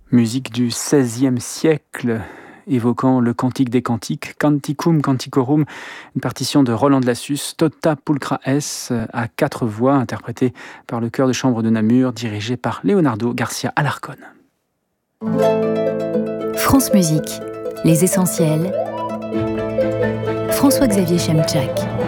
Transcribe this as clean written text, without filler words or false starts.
Musique du XVIe siècle, évoquant le Cantique des Cantiques, Canticum Canticorum, une partition de Roland de Lassus, Tota Pulchra S, à 4 voix, interprétée par le chœur de chambre de Namur, dirigé par Leonardo Garcia Alarcón. France Musique, les essentiels. François-Xavier Chemczak.